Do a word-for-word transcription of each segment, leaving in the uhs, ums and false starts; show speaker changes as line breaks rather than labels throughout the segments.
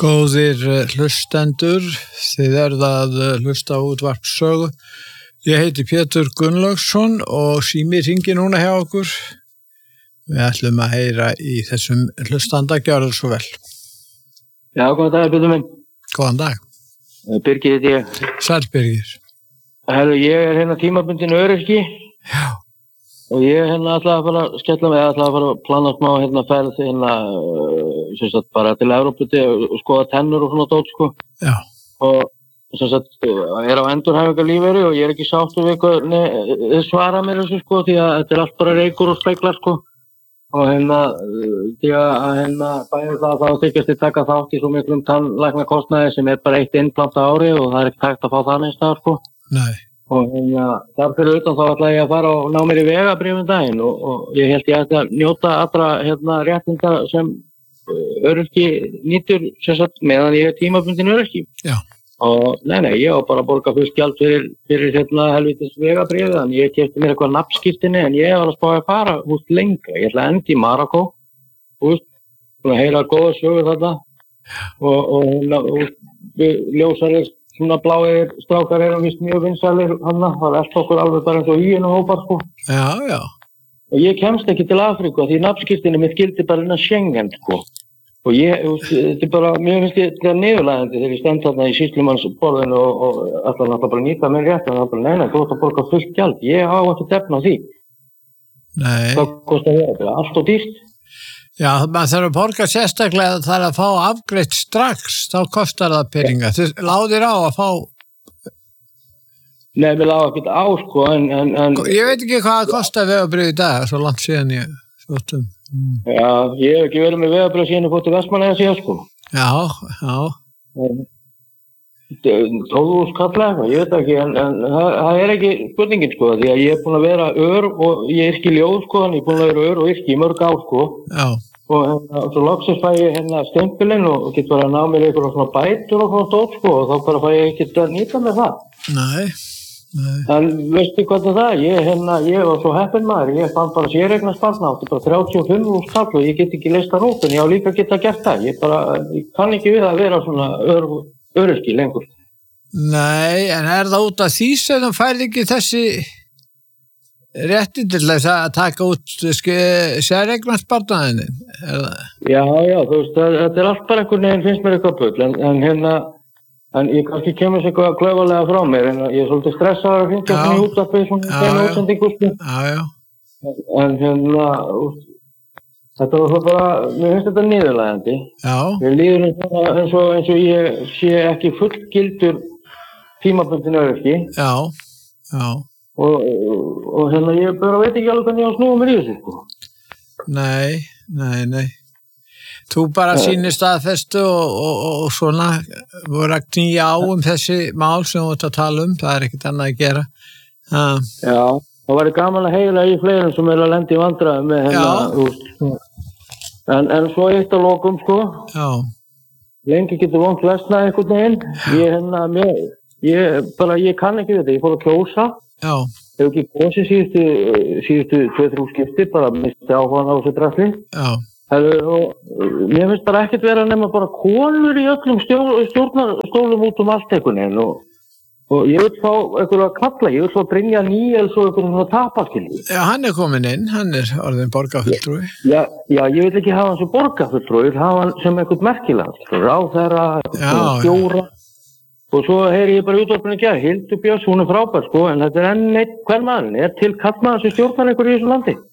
Góðir hlustendur, þið eruð að hlusta á útvarp Sögu. Ég heiti Pétur Gunnlaugsson og sími hringir núna hjá okkur. Við ætlum að heyra í þessum hlustanda, gjörðu svo vel.
Já, góðan dag, Pétur minn.
Góðan dag.
Birgir heiti ég.
Sæll Birgir.
Herru, ég er hérna tímabundin öryrki.
Já.
Og ég hérna ætla að fara að skella mig, ætla að fara að plana smá hérna ferð hérna, sem sagt, bara til Evrópu og skoða tennur og svona dót, sko.
Já.
Og sem sagt, er á endurhæfingarlífeyri og ég er ekki sáttur við hvernig svara mér þessu, sko, því að þetta er allt bara reykur og speglar, sko. Og hérna, því að hérna, bæði það að þá þykjast þið taka þátt í svo miklum tannlæknakostnaði sem er bara eitt innplant á ári og það er ekki hægt að fá það neins staðar, sko.
Nei.
Og hérna, þar fyrir utan þá ætla ég að fara og ná mér í vegabréfum daginn og, og ég held ég ætti að njóta allra hérna, réttinda sem öryrki nýtur sem sagt, meðan ég er tímabundin öryrki.
Já.
Og nei, nei, ég á bara að borga fullt gjald fyrir, fyrir hérna, helvitis vegabréfið, en ég keypti mér eitthvað nafnskírteini en ég var að spá að fara út lengra. Ég ætla að enda í Marokkó, út, að heyra góða sögur þarna og, og, og ljósari svona bláir strákar eru vist mjög vinsælir hann, það er okkur alveg bara eins og í einu hópar, sko.
Já, já. Og
ég kemst ekki til Afríku því nafnskírteini mitt gildi bara innan Schengen, sko. Og ég, þetta er bara, mér finnst ég þetta niðurlægjandi þegar ég stend þarna í sýslumannsborðinu og, og ætla náttúrulega bara að nýta mér rétt, en það er bara, nei, nei, þú ætla að borga fullt gjald. Ég á ekki tefna á því.
Nei.
Hvað kostar það? Allt og dýrt.
Já, maður þarf að borga sérstaklega að það er að fá afgreitt strax, þá kostar það peninga. Þið láðir á að fá...
Nei, mér láði ekkert á, sko, en, en, en...
Ég veit ekki hvað það kostar vegabréf í dag, svo langt síðan ég þóttum. Mm.
Já, ég hef ekki verið með vegabréf síðan ég fótt til Vestmannaeyja síðan, sko.
Já, já.
Tólf skalla eitthvað, ég veit ekki, en, en það, það er ekki spurningin, sko, því að ég er búin að vera ör og ég yrki ljóð, sko, þannig ég er búin að vera ör og yrki í mörg ár, sko.
Já.
Og hérna, svo loksins fæ ég hérna stempilinn og get bara að ná mér einhverjum svona bætur og svona dót, sko, og þá bara fæ ég ekki að nýta með það.
Nei, nei.
En veistu hvað er það? Ég, hérna, ég var svo heppinn maður, ég fann bara séreignarsparnað, átti bara þrjátíu og fimm þúsund kall og ég get ekki leyst það út, en ég á líka geta gert það. Ég bara, ég kann ekki við að vera svona ör, öryrki lengur.
Nei, en er það út af því sem þú færði ekki þessi rétti til þess að taka út séreignarsparnaðinn?
Já, já, þú veist, þetta er allt bara einhvern veginn, finnst mér eitthvað bull, en, en hérna, en ég kannski kemur sér eitthvað klaufalega frá mér, en ég er svolítið stressaður að finna hvernig út af því svona þeirra útsendingu, sko.
Já, já.
En hérna, þetta var svo bara, mér finnst þetta niðurlægjandi.
Já.
Mér líður eins og, eins og ég sé ekki fullgildur tímabundin öryrki.
Já, já.
Og, og hérna, ég bara veit ekki alveg hvernig ég á að snúa mér í þessu, sko.
Nei, nei, nei. Þú bara sýnir staðfestu og, og, og svona voru að knýja á um þessi mál sem þú ert að tala um, það er ekkert annað að gera. Ha.
Já, það væri gaman að heyra í fleirum sem er að lenda í vandræðum með hérna, en, en svo eitt að lokum, sko. Já. Lengi getur vont lesnað einhvern veginn. Ég, hérna, mér, ég, bara, ég kann ekki þetta, ég fór að kjósa. Já. Ég hef ekki kosið síðustu, síðustu tvö þrjú skipti, bara misti áhugan á þessu drasli. Já. Og mér finnst bara ekkert vera nema bara konur í öllum stjórnarstólum út um allt einhvern veginn og, og ég vil fá einhverju að kalla, ég vil fá Brynja Níels og einhverjum svona tapaskildi.
Já, hann er komin inn, hann er orðin borgarfulltrúi.
Já, já, ég vil ekki hafa hann sem borgarfulltrúi, ég vil hafa hann sem einhvern merkilega, ráðherra, stjóra og svo heyri ég bara útvarpinu ekki að Hildur Björns, hún er frábær, sko, en þetta er enn eitt hver maður, er til kallmaður sem stjórnar einhverju í þessu landi.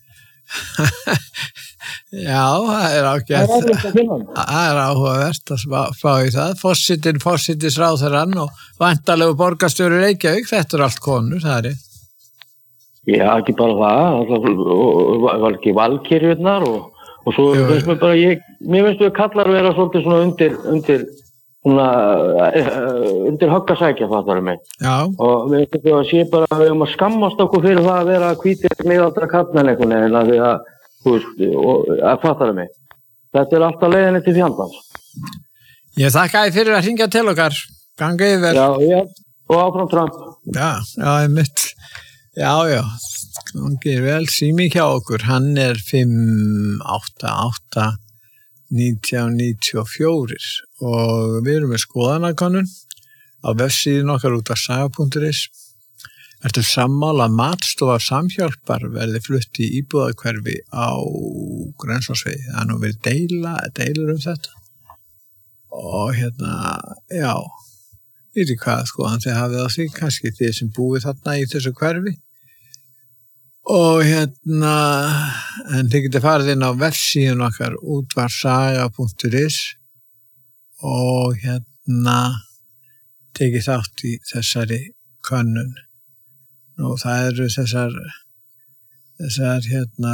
Já, það er ágætt. Það er áhugavert að fá í það. Forsetinn, forsettisráðherrann og væntanlegu borgarstjóri Reykjavík, þetta er allt konur, það er rétt.
Já, ekki bara það, það var ekki valkyrjurnar og, og svo finnst mér bara, ég, mér finnst við kallar vera svolítið svona undir, undir, svona, undir höggasækja, fattar mig. Já. Og mér finnst við að sé bara að við höfum að skammast okkur fyrir það að vera hvítir miðaldra kallmenn einhvern veginn, að því að þú veist, og að fattaðu mig. Þetta er alltaf leiðinni til fjandans.
Ég þakka þér fyrir að hringja til okkar. Ganga yfir.
Já, já, og áfram Trump.
Já, já, einmitt. Já, já, gangið vel sími hjá okkur. Hann er fimm átta átta nítján níutíu og fjögur og við erum með skoðanakönnun á vefsíðun okkar út af saga punktur is. Ertu sammála að matstofa Samhjálpar verði flutt í íbúðahverfi á Grensásvegi? Það er nú verið deila, deilur um þetta. Og hérna, já, ég veit ekki hvað skoðan þið hafið á því, kannski þið sem búið þarna í þessu hverfi. Og hérna, en þið getið farið inn á vefsíðun okkar útvarsaga punktur is og hérna tekið þátt í þessari könnun. Nú, það eru þessar, þessar hérna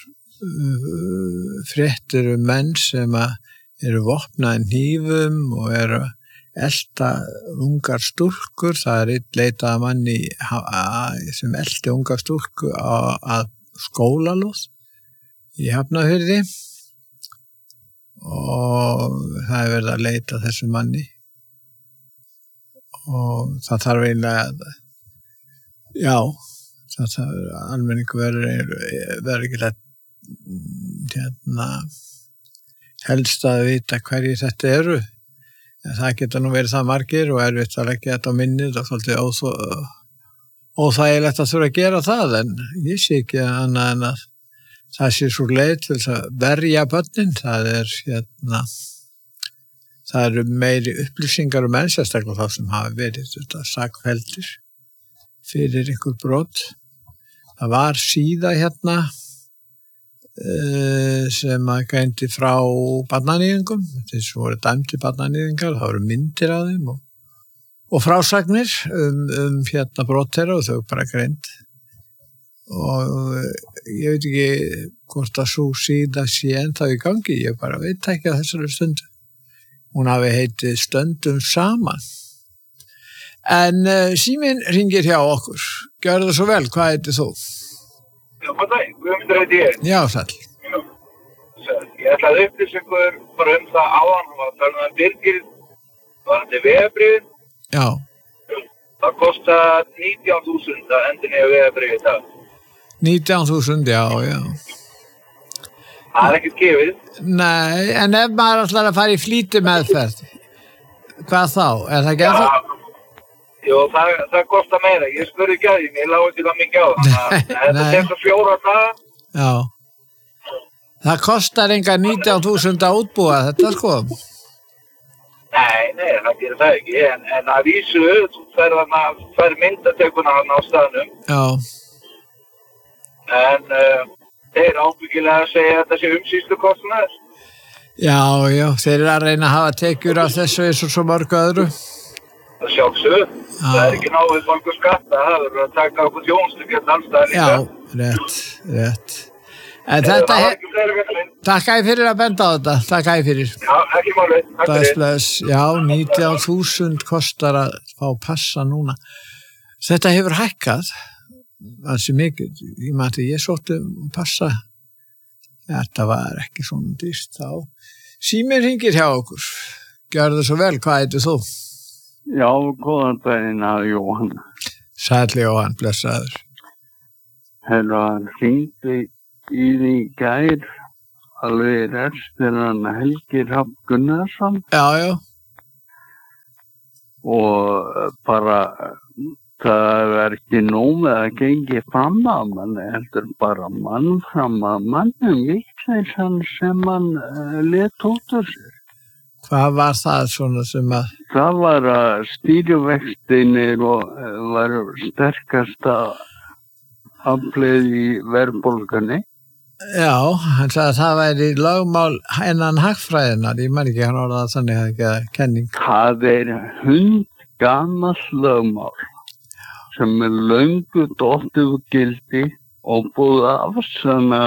fréttir um menn sem eru vopnaðir hnífum og eru elta ungar stúlkur. Það er einn leitað manni sem elti ungar stúlku að skólalóð í Hafnarfirði og það er verið að leita þessu manni og það þarf eiginlega að já, það þarf almenningu verður verður ekki að hérna helst að vita hverju þetta eru. En það geta nú verið það margir og erfitt að leggja þetta á minnið og svolítið óþó, óþægilegt að þurfa að gera það, en ég sé ekki annað en að það sé svo leið til þess að verja börnin. Það er hérna það eru meiri upplýsingar um menn, sérstaklega þá sem hafa verið þetta sakfelldir fyrir einhver brot. Það var síða hérna sem að greindi frá barnaníðingum, þess að voru dæmdi barnaníðingar, það voru myndir af þeim og, og frásagnir um, um hérna brot þeirra og þau bara greind. Og ég veit ekki hvort að svo síða sé ennþá í gangi, ég bara veit ekki að þessari stundu. Hún hafi heitið Stöndum saman. En uh, síminn ringir hjá okkur. Gjörðu svo vel, hvað heitir þú?
Já, hvað það? Guðmundur heiti ég.
Já, sæll.
Ég ætlaði upplýsa ykkur bara um það áðan, hann var að tala um Birgir, var þetta vegabréfin?
Já.
Það kostar nítján þúsund að endurnýja vegabréfið í dag.
nítján þúsund, já, já.
Það er ekkert gefið.
Nei, en ef maður ætlar að fara í flýti meðferð, hvað þá? Er það ekki að það?
Jú, það, það kostar meira. Ég spurði ekki að því, ég lág ekki það mikið á það. Þetta tekur fjóra daga.
Já. Það kostar enga nítján þúsund að útbúa þetta, sko?
Nei, nei, það gerir það ekki. En, en að vísu, þú fær myndatökuna hann á staðnum.
Já.
En uh, þeir ábyggilega að segja að þetta sé umsýslukostnaður.
Já, já, þeir eru að reyna að hafa tekjur af þessu eins og svo mörgu öðru.
Það sjálfsög. Það er ekki náðið fólk að skatta, það er að taka okkur þjónustugjöld allstað líka.
Já, rétt, rétt. En Eða, þetta er... Takk æg fyrir að benda á þetta, takk æg fyrir.
Já, ekki málið, takk fyrir.
Já, nítján þúsund kostar að fá passa núna. Þetta hefur hækkað, ansi mikið. Ég maður að ég sótti passa. Þetta var ekki svona dýrt þá. Síminn hringir hjá okkur. Gjörðu svo vel, hvað heitir þú?
Já, góðan daginn að Jóhann.
Sæll Jóhann, blessaður.
Herra, hann hringdi í því gær alveg restir hann Helgi Hrafn Gunnarsson.
Já, já.
Og bara það er ekki nóg með að gengi fram að mann, heldur bara mann fram að mannum vitleysan sem hann uh, let út af sér.
Hvað var það svona sem að...
Það var að stýrivextinir og var sterkasta afleið í verðbólgunni.
Já, hann sagði að það væri lögmál innan hagfræðinar. Ég man ekki hann orðað þannig að ekki að kenning.
Það er hundgamall lögmál sem er löngu dottið úr gildi og búið að afsanna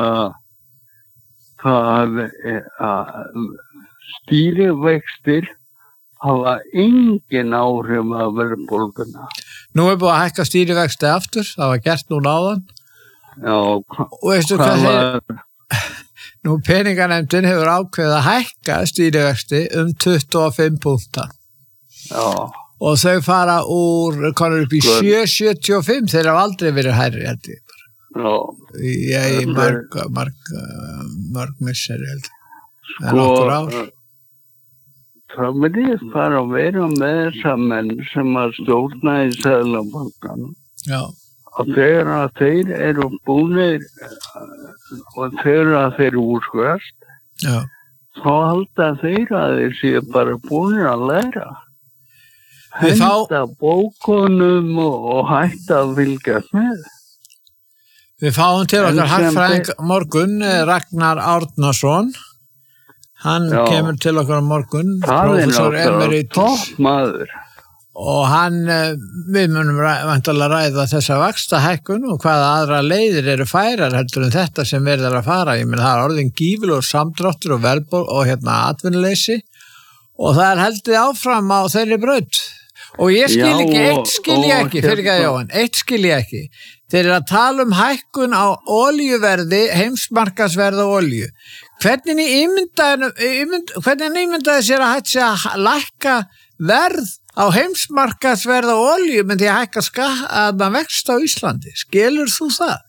það að stýrivextir hafa engin áhrif af verðbólguna.
Nú er búið að hækka stýrivexti aftur, það var gert núna áðan.
Já,
og veistu hvað þeir... Nú peninganefndin hefur ákveðið að hækka stýrivexti um tuttugu og fimm punkta.
Já. Og
þau fara úr, konur upp í sjö sjötíu og fimm, þeir hafa aldrei verið hærri, held ég.
Já.
Ég er mörg, mörg, mörg misseri, held ég.
Sko, það verður bara að vera með þessa menn sem að stjórna í Seðlabankanum.
Já.
Og þegar að þeir eru búnir og þegar að þeir eru úrskvæst,
Já.
þá halda þeir að þeir séu bara búnir að læra.
Við fá...
Henda bókunum og, og hætta að fylgjast með.
Við fáum til okkar hagfræðing morgun, Ragnar Árnason. Hann Já. Kemur til okkar morgun, prófessor emeritus.
Toppmaður.
Og hann, við munum væntanlega ræða þessa vaxtahækkun og hvaða aðra leiðir eru færar heldur en þetta sem verður að fara. Ég menn það er orðin gífurlegur samdráttur og verðbólga og hérna atvinnuleysi og það er heldið áfram á þeirri braut. Og ég skil ekki, Já, eitt skil ég ekki, fyrir ekki að Jóhann, eitt skil ég ekki. Þeir eru að tala um hækkun á olíuverði, heimsmarkaðsverð á olíu. Hvernig ímyndaði, ímynd, hvernig ímyndaði sér að hægt sé að lækka verð á heimsmarkaðsverð á olíu með því að hækka skatt að maður vext á Íslandi? Skilur þú það?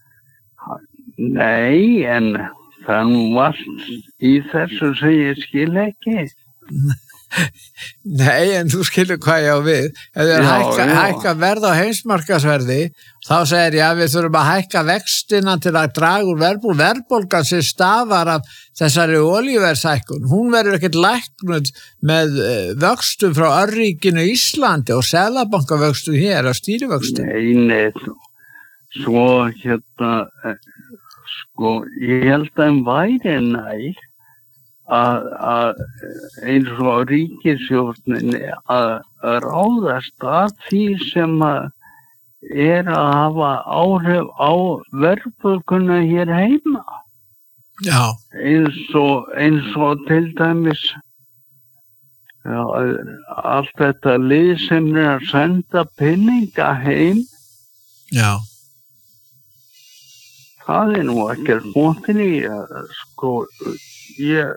Nei, en það var í þessu sem ég skil ekki.
Nei, en þú skilur hvað ég á við. Ef þið hækka, hækka verð á heimsmarkaðsverði, þá segir ég að við þurfum að hækka vextina til að draga úr verðbólgu. Verðbólgan sem stafar af þessari olíuverðshækkun, hún verður ekkert læknuð með vöxtum frá örríkinu Íslandi og seðlabankavöxtum hér á stýrivöxtum.
Nei, nei, svo hérna, sko, ég held að hann væri nær að eins og ríkisstjórninni að ráðast að því sem að er að hafa áhrif á verðbólguna hér heima.
Já.
Eins og, eins og til dæmis já, allt þetta lið sem er að senda peninga heim.
Já.
Það er nú ekkert mótin í að sko ég,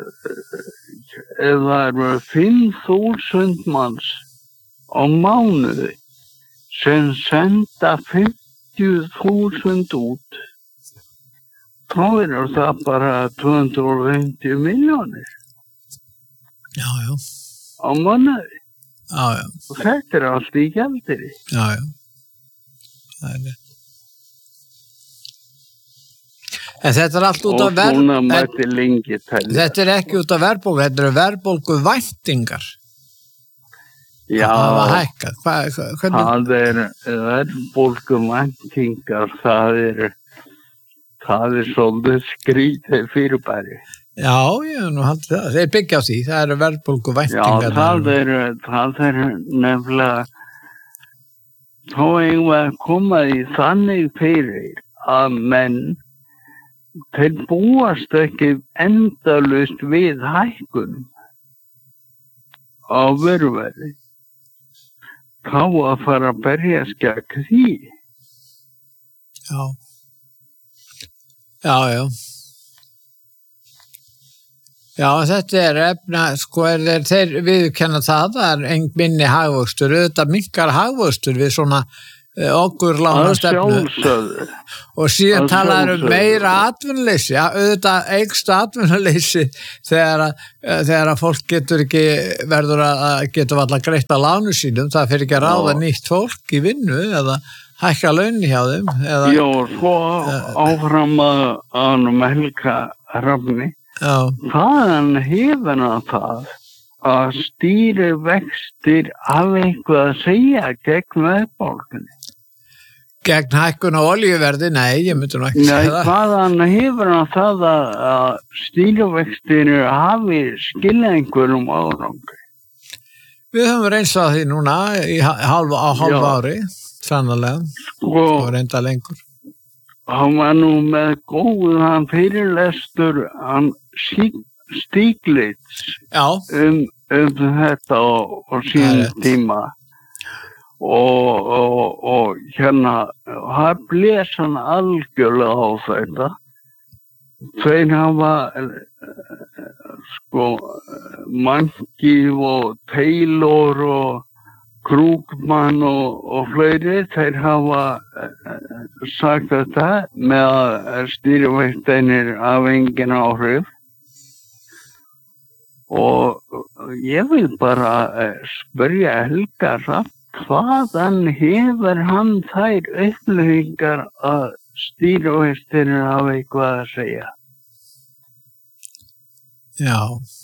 ef það eru fimm þúsund manns á mánuði sem senda fimmtíu þúsund út, þá er það bara tvö hundruð og fimmtíu milljónir.
Já, já.
Á mánuði.
Já, já.
Og þetta er allt í gjaldeyri.
Já, já. Það er rétt. En þetta er allt út af verðbólgu. Þetta er ekki út af verðbólgu, þetta er verðbólgu væntingar.
Já,
það hækkað. Hva, hvernig...
það er verðbólgu væntingar, það er, það er svolítið skrítið fyrirbæri.
Já, ég nú haldið það. Þeir byggja á því, það eru verðbólgu væntingar.
Já, það er, það er nefnilega, þá eigum við að koma í þannig fyrir að menn þeir búast ekki endalaust við hækkun á vöruverði. Þá að fara að berjast gegn því.
Já. Já, já. Já, þetta er efna, sko, er þeir, þeir viðurkenna það, það er ein minni hagvöxtur, auðvitað minnkar hagvöxtur við svona okkur lána stefnu og síðan talaður um meira atvinnuleysi, ja, auðvitað eykst atvinnuleysi þegar að, þegar að fólk getur ekki verður að getur alltaf greitt að lánu sínum, það fyrir ekki að ráða nýtt fólk í vinnu eða hækka laun hjá þeim eða,
Jó, svo áfram að ánum Helga Hrafni hvaðan hefur hann það að stýri vextir af eitthvað að segja gegn verðbólgunni?
Gegn hækkun á olíuverði? Nei, ég myndi nú ekki segja það.
Nei, hvaðan hefur hann það að stýrivextir hafi skilja einhverjum árangri?
Við höfum reynst á því núna í halv, á halv ári, sannarlega, sko, og reynda lengur.
Hann var nú með góðan fyrirlestur, hann Stiglitz um, um þetta og, og sín tíma og, og, og hérna hann blés hann algjörlega á þetta þeir hafa sko Mankiv og Taylor og Krugman og, og fleiri þeir hafa sagt þetta með að stýrivextinir af engin áhrif. og ég vil bara spyrja Helga Rapp, hvaðan hefur hann þær upplýsingar að stýrivextirnir hafa eitthvað að segja?
Já.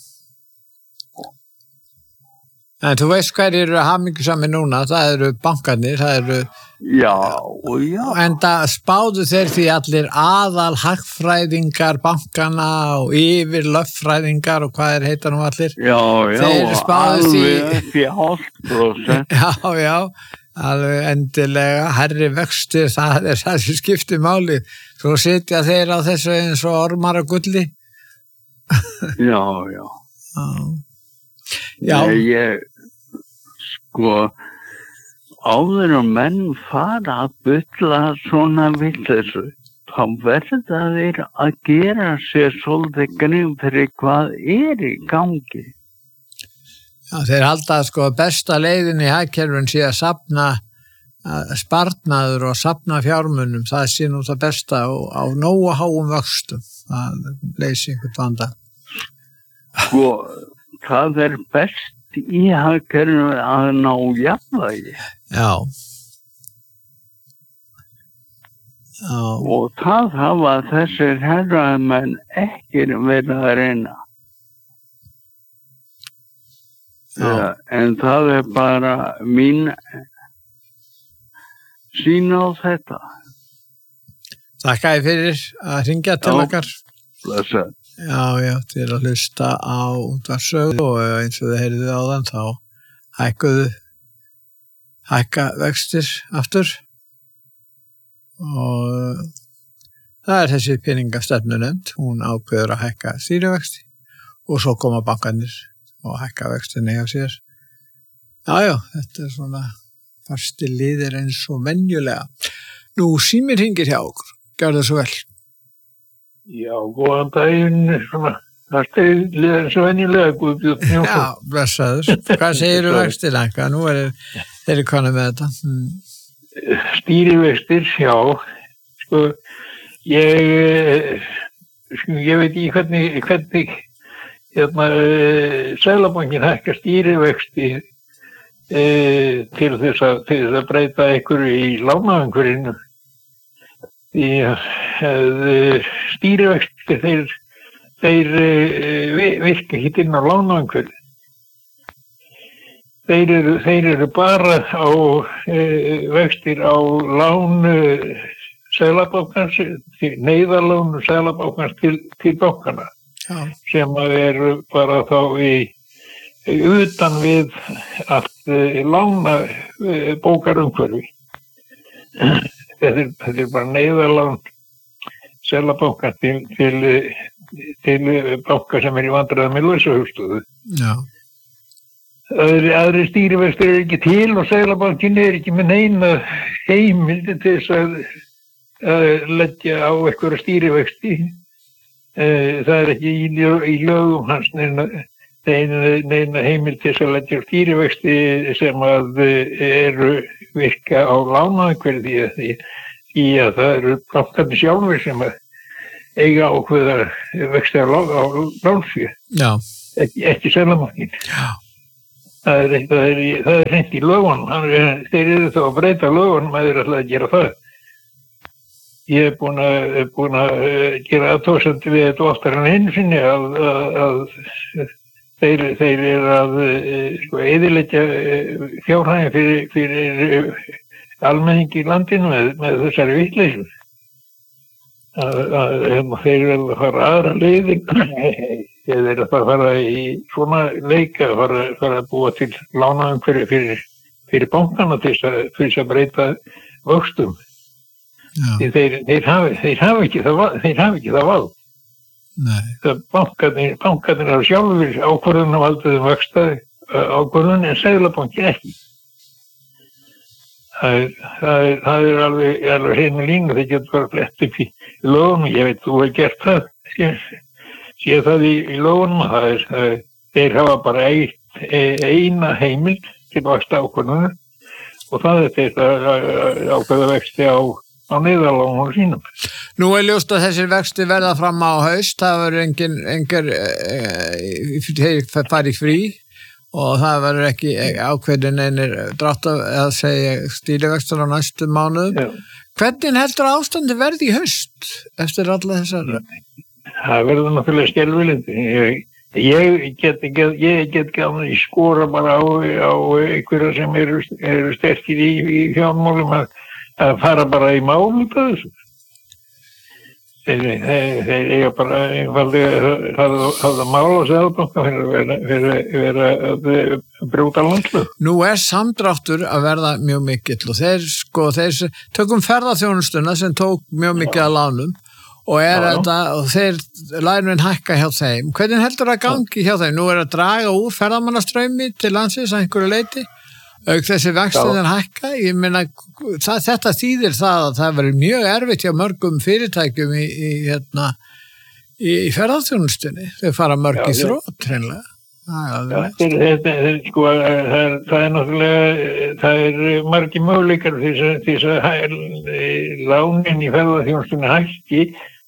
En þú veist hver eru hamingjusamir núna, það eru bankarnir, það eru...
Já, já.
En það spáðu þeir því allir aðal hagfræðingar bankana og yfir lögfræðingar og hvað er heita nú allir.
Já, já, alveg ekki hálft prósent.
Já, já, alveg endilega, herri vextir, það er það sem skiptir máli. Svo sitja þeir á þessu eins og ormar og gulli.
Já, já.
Já. Já.
Nei, ég, sko, áður og menn fara að bylla svona vitleysu, þá verða þeir að gera sér svolítið grein fyrir hvað er í gangi.
Já, þeir halda að sko besta leiðin í hagkerfin sé að safna sparnaður og safna fjármunum, það sé nú það besta og á nógu háum vöxtum, það leysi einhvern vanda.
Sko, það er best í hagkerfinu að ná jafnvægi.
Já. Já.
Og það hafa þessir herramenn ekki verið að reyna. Já. En það er bara mín sýn á þetta.
Þakka ég fyrir að hringja til okkar.
Blessa.
Já, já, til að hlusta á útvarpssögu og eins og þið heyrðuð áðan þá hækkuðu hækka vextir aftur og það er þessi peningastefnunefnd, hún ákveður að hækka stýrivexti og svo koma bankarnir og hækka vextinni hjá sér. Já, já, þetta er svona fasti liðir eins og venjulega. Nú, símir hringir hjá okkur, gjör það svo vel.
Já, góðan daginn, svona, það er eins og venjulega, Guðbjörn Jónsson.
Já, blessaður. Hvað segir þú vextina? Hvað nú er þeir konu með þetta? Hmm.
Stýrivextir, já. Sko, ég, sko, ég veit ekki hvernig, hvernig, hérna, Seðlabankinn hækkar stýrivexti e, til þess að, til þess að breyta einhverju í lánaumhverfinu. Því að stýrivextir þeir, þeir virka ekki inn á lánaumhverfi. Þeir eru, þeir eru bara á e, vextir á lánu Seðlabankans, neyðarlánu Seðlabankans til, til bankana. Já. Sem eru bara þá í utan við allt e, lána e, bókarumhverfi. Þetta er, þetta er bara neyðarlán Seðlabankans til, til, til banka sem er í vandræðum með lausahögstöðu.
Já.
Aðri, aðri stýrivextir er ekki til og Seðlabankinn er ekki með neina heimild til þess að, að leggja á einhverja stýrivexti. Það er ekki í, í lögum hans neina, neina, neina heimild til þess að leggja stýrivexti sem að eru virka á lánaumhverfi því, því að það eru bankarnir sjálfur sem eiga ákveða vexti á, á lánsfé.
Já.
Ekki, ekki Seðlabankinn.
Já.
Það er, það er, það er hreint í lögunum. Þeir eru þá að breyta lögunum að þeir ætla að gera það. Ég er búin að, búin að gera athugasemd við þetta oftar en einu sinni að, að, að Þeir, þeir eru að sko, eyðileggja fjárhaginn fyrir, fyrir almenning í landinu með, með þessari vitleysu. Þeir eru að fara aðra leiðin, þeir eru að fara í svona leika, fara, fara að búa til lánaumhverfi fyrir, fyrir bankana til þess að, að breyta vöxtum. Þeir, þeir hafa þeir hafa ekki það, þeir hafa ekki það vald. Bankarnir, bankarnir er sjálfur ákvörðunum valdiðum vöxtaði ákvörðun en Seðlabankinn ekki. Það er, það er, það er alveg, alveg hreinu línu, þeir getur bara flett upp í lögunum, ég veit þú hefur gert það, sé það í, í lögunum, það er, það er, þeir hafa bara ein, eina heimild til vaxta ákvörðunum og það er þeir að ákveða vexti á á neyðarlánum sínum.
Nú er ljóst að þessir vexti verða fram á haust, það verður engin, engin þeir fari frí og það verður ekki ákveðin einir drátt að segja stýrivextur á næstu mánuðum. Já. Hvernig heldur ástandi verði í haust eftir alla þessar?
Það verður náttúrulega skelfilegt. Ég, ég get ekki ég get ekki skora bara á, á einhverja sem eru, eru sterkir í, í fjármálum að að fara bara í mál út af þessu. Þeir, þeir, þeir eiga bara einfallega hafa mál á Seðlabanka fyrir að vera, vera, vera að brjóta landslög.
Nú er samdráttur að verða mjög mikill og þeir, sko, þeir tökum ferðaþjónustuna sem tók mjög mikið að lánum og er já, þetta, og þeir lærin hækka hjá þeim. Hvernig heldur það gangi hjá þeim? Nú er að draga úr ferðamannastraumi til landsins að einhverju leyti. Auk þessi vextin hækka, ég meina það, þetta þýðir það að það verður mjög erfitt hjá mörgum fyrirtækjum í, í, hérna, í, í ferðarþjónustunni, þau fara mörg í þrótt hreinlega.
Það er sko, það er náttúrulega, það er margir möguleikar því að lánin í ferðarþjónustunni hækki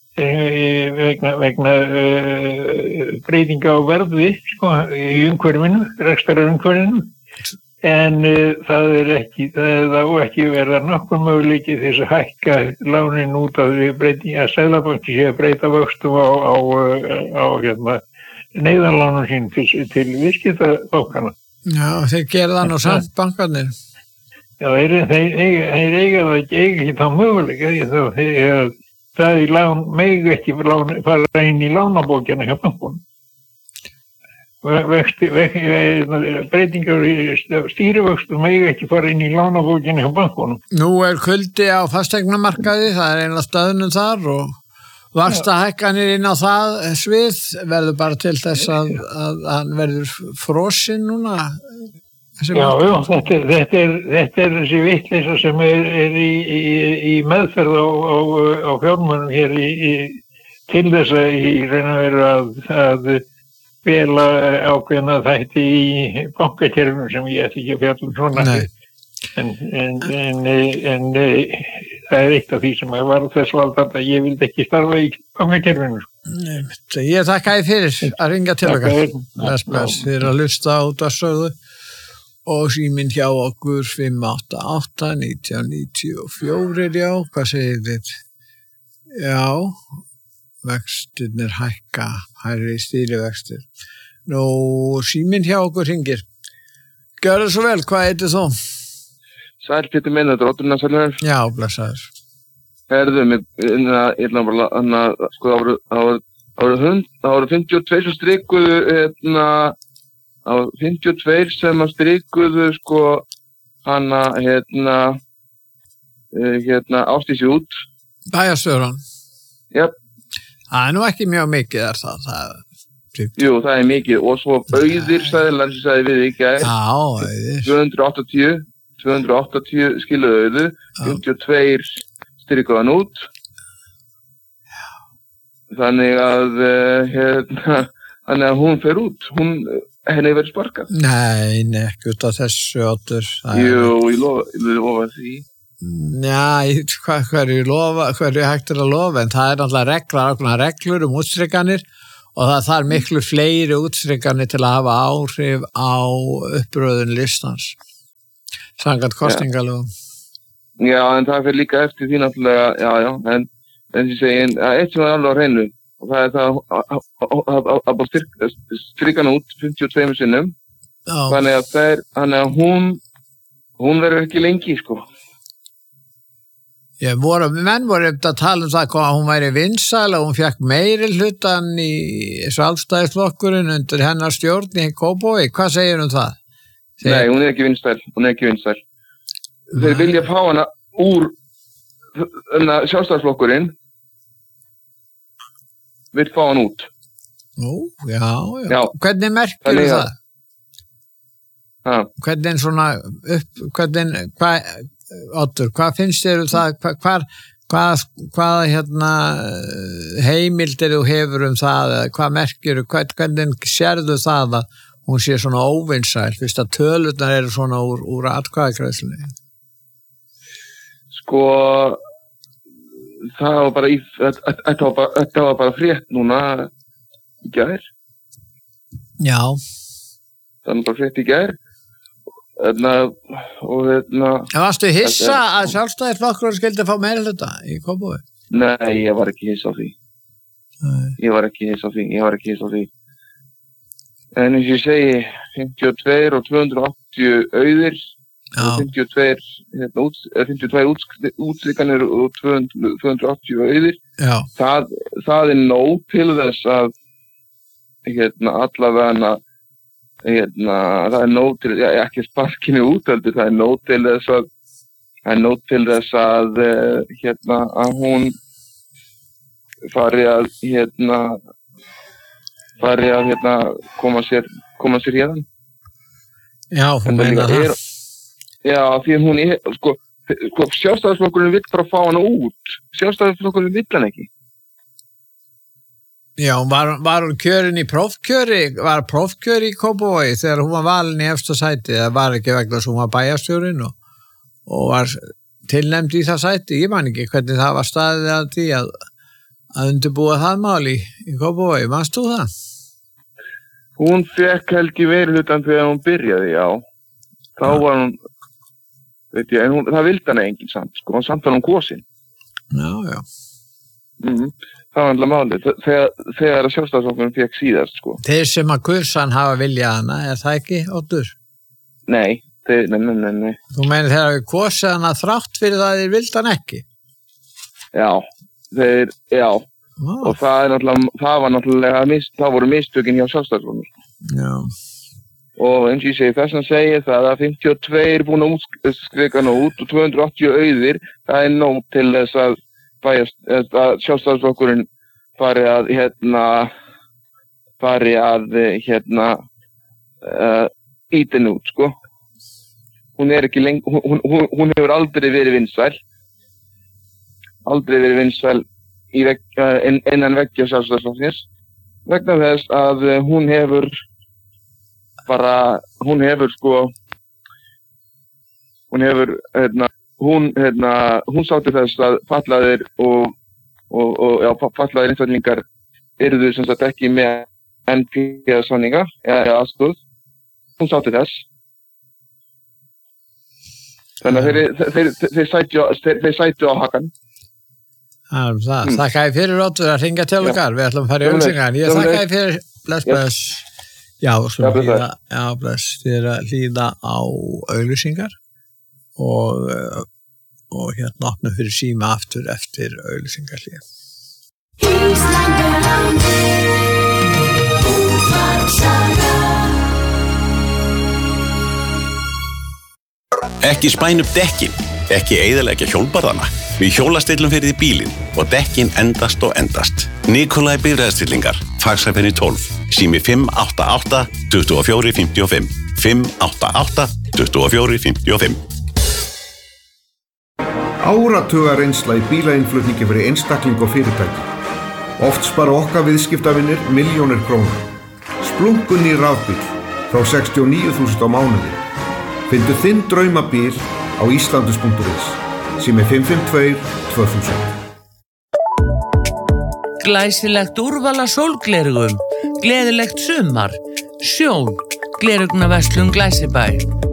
vegna, vegna uh, breytinga á verði sko, í umhverfinu, rekstrarumhverfinu. En uh, það er ekki, það er ekki verða nokkur möguleiki til þess að hækka lánin út af því breytinga að Seðlabanki sé að breyta vöxtum á, á, á hérna, neyðarlánum sín til, til viðskiptabankana.
Já, þeir gera það nú samt bankarnir.
Já, þeir, þeir, þeir, þeir eiga það ekki, eiga ekki þá möguleika því að það í lán, megi ekki lán, fara inn í lánabókina hjá bankunum. Vexti, vexti, breytingar í stýrivöxtum megi ekki fara inn í lánabókinu hjá bankunum.
Nú er kuldi á fasteignamarkaði, það er einlega stöðnum þar og vaxtahækkanir inn á það svið verður bara til þess að, að hann verður frosinn núna.
Já, já, þetta er, þetta er, þetta er þessi vitleysa sem er, er í, í, í meðferð á, á, á fjármunum hér í, í, til þess að í raun og veru að, að fela ákveðna þætti í bankakerfinu sem ég ætti ekki að fjalla svona. En, en, en, en, en það er eitt af því sem var þess valdandi að ég vildi ekki starfa í bankakerfinu.
Nei, ég þakka þér fyrir að ringa til okkar. Bless, bless, fyrir að hlusta á útvarpssögu og síminn hjá okkur fimm átta átta nítján níutíu og fjögur, já, hvað segir þið? Já, vextirnir hækka, hærri stýrivextir. Nú, síminn hjá okkur hringir. Gjörðu svo vel, hvað heitir þú?
Sæl, Pétur minn, þetta er Ótturnarsælur.
Já, blessaður.
Herðu, mér, ég ætla bara, hann að, sko, það voru fimmtíu og tvö sem strikuðu, hérna, það voru fimmtíu og tvö sem að strikuðu, sko, hann að, hérna, hérna, Ásdísi út.
Bæjarstjóran?
Jáp.
Það er nú ekki mjög mikið er það, það
Jú, það er mikið og svo auðir sæðilar sem sagði við ekki að
Já, auðir
tvö hundruð áttatíu, tvö hundruð áttatíu skiluðu auðu, fimmtíu og tvö strikuðan út. Já. Þannig að hérna, þannig að hún fer út, hún henni verið sparkað.
Nei, nei, ekki út af þessu Oddur.
Jú, ég lofa, ég lofa því.
Já, hvað hverju lofa, hverju hægt er að lofa, en það er náttúrulega reglar, ákveðnar reglur um útstrikanir og það þarf miklu fleiri útstrikanir til að hafa áhrif á uppröðun listans, samkvæmt kosningalögum.
Já, en það fyrir líka eftir því náttúrulega, já, já, en, en ég segi, en eitt sem er alveg á hreinu, og það er það að bara strikana út fimmtíu og tvö sinnum, þannig að það er, þannig að hún, hún verður ekki lengi, sko.
Já, voru, menn voru að tala um það að hún væri vinsæl og hún fekk meiri hlutan í Sjálfstæðisflokkurinn undir hennar stjórn í Kópavogi. Hvað segir um það? Segir...
Nei, hún er ekki vinsæl, hún er ekki vinsæl. Þeir vilja fá hana úr Sjálfstæðisflokkurinn vill fá hana út.
Nú, já, já.
já.
Hvernig merkir það?
Ha.
Hvernig svona upp, hvernig, hvað Oddur, hvað finnst þér um það, hvað, hvað, hvað hérna, heimildir þú hefur um það, hvað merkir þú, hvernig sérðu það að hún sé svona óvinsæl, fyrst að tölurnar eru svona úr, úr atkvæðagreiðslunni?
Sko, það var bara í, þetta var bara, þetta var bara frétt núna í gær.
Já.
Það var bara frétt í gær. Þarna, og þarna...
En varstu hissa að Sjálfstæðisflokkurinn skyldi fá meira hluta í Kópavogi?
Nei, ég var ekki hissa á því. Nei. Ég var ekki hissa á því, ég var ekki hissa á því. En eins og ég segi, fimmtíu og tvö og tvö hundruð og áttatíu auðir, fimmtíu og tvö, hérna, út, fimmtíu og tvö útstrikanir og tvö hundruð og áttatíu auðir.
Já.
Það, það er nóg til þess að, hérna, allavega, hérna, það er nóg til, já, ekki sparkinu út, heldur, það er nóg til þess að, það er nóg til þess að, hérna, að hún fari að, hérna, fari að, hérna, koma sér, koma sér hérna.
Já, hún meina það.
Er, já, því að hún er, sko, sko, Sjálfstæðisflokkurinn vill bara fá hana út. Sjálfstæðisflokkurinn vill hann ekki.
Já, var, var hún kjörin í prófkjöri, var prófkjöri í Kópavogi þegar hún var valin í efsta sæti, það var ekki vegna sem hún var bæjarstjórinn og, og var tilnefnd í það sæti. Ég man ekki hvernig það var staðið að því að, að undirbúa það máli í, í Kópavogi. Manst þú það?
Hún fekk helgi veruhlutan þegar hún byrjaði, já. Þá ja. Var hún, veit ég, en hún, það vildi hana enginn samt, sko, hún samt var hún kosin.
Já, já.
Mhm. Það var alltaf málið, þegar, þegar Sjálfstæðisflokkurinn fekk síðast, sko.
Þeir sem að kursan hafa viljað hana, er það ekki, Oddur?
Nei, þeir, nei, nei, nei, nei.
Þú meinir þegar við kosið hana þrátt fyrir það þeir vildi hann ekki?
Já, þeir, já. Ah. Og það er náttúrulega, það var náttúrulega, mist, það voru mistökin hjá Sjálfstæðisflokknum.
Já.
Og eins og ég segi, þess að segja það að fimmtíu og tvö er búin að útskrika hana út og tvö hundruð og áttatíu auðir, það er nóg til þess að bæjast, að Sjálfstæðisflokkurinn fari að, hérna, fari að, hérna, uh, ítin út, sko. Hún er ekki lengur, hún, hún, hún hefur aldrei verið vinsæl, aldrei verið vinsæl í veg, uh, innan veggja Sjálfstæðisflokksins, vegna þess að uh, hún hefur bara, hún hefur, sko, hún hefur, hérna, Hún, hérna, hún sátti þess að fatlaðir og, og, og já, fatlaðir einstaklingar yrðu sem sagt ekki með N P A-samninga eða aðstoð. Hún sátti þess. Þannig að þeir, þeir, þeir, þeir, sætju, þeir, þeir sætju á hakan.
Það er það. Mm. Þakka ég fyrir Oddur að ringa til okkar. Við ætlum að fara í auglýsingar. Ég þakka ég fyrir bless, bless. Já, já, hlýða, já, bless. Þið er að hlýða á auglýsingar. Og, og hérna opna fyrir síma aftur eftir auglýsingarhlé.
Ekki spæn upp dekkin, ekki eyðileggja hjólbarðana. Við hjólastillum fyrir því bílinn og dekkin endast og endast. Nikolai bifreiðastillingar, Faxafenni tólf, sími fimm átta átta, tuttugu og fjögur, fimmtíu og fimm, fimm átta átta, tuttugu og fjögur, fimmtíu og fimm.
Áratuga reynsla í bílainflutningi fyrir einstakling og fyrirtæki. Oft spara okkar viðskiptavinir milljónir króna. Splungun í rafbíl frá sextíu og níu þúsund á mánuði. Fyndu þinn draumabíl á islandus punktur is. Sími fimm fimm tvö, tvö þúsund.
Glæsilegt úrvala sólglerugum, gleðilegt sumar, sjón, glerugnaverslun Glæsibæ.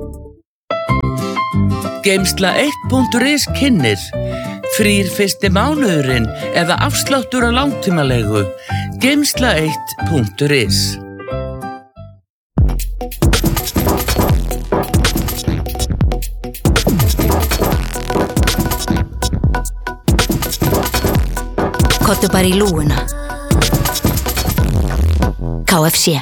Geimsla eitt punktur is kynnir, frýr fyrsti mánuðurinn eða afsláttur á langtímalegu. Geimsla eitt punktur is.
Kottu bara í lúuna. K F C.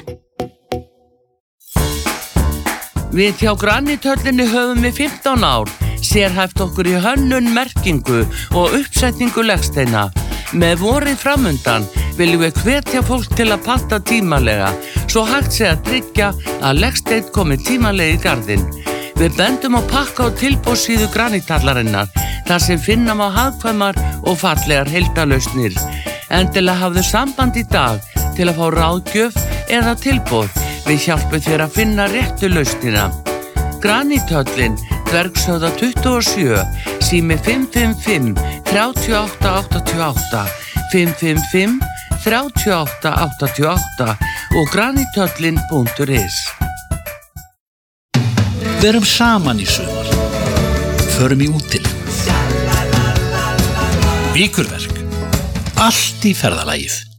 Við hjá Granithöllinni höfum við fimmtán ár, sérhæft okkur í hönnun, merkingu og uppsetningu legsteina. Með vorið framundan viljum við hvetja fólk til að panta tímalega, svo hægt sé að tryggja að legsteinn komi tímalega í garðinn. Við bendum á pakka og tilboðssíðu Granithallarinnar, þar sem finna má hagkvæmar og fallegar heildalausnir. Endilega hafðu samband í dag til að fá ráðgjöf eða tilboð. Við hjálpum þér að finna réttu lausnina. Granithöllin, Dvergshöfða tuttugu og sjö, sími fimm fimm fimm, þrjú átta átta átta, fimm fimm fimm, þrjú átta átta átta og granithöllin punktur is.
Verum saman í sumar. Förum í útilegu. Víkurverk. Allt í ferðalagið.